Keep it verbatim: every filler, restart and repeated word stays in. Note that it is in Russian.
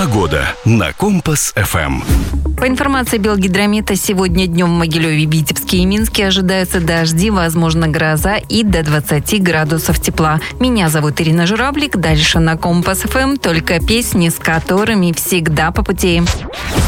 Погода на Компас эф эм. По информации Белгидромета, сегодня днем в Могилеве, Витебске и Минске ожидаются дожди, возможно гроза и до двадцати градусов тепла. Меня зовут Ирина Журавлик. Дальше на Компас эф эм только песни, с которыми всегда по пути.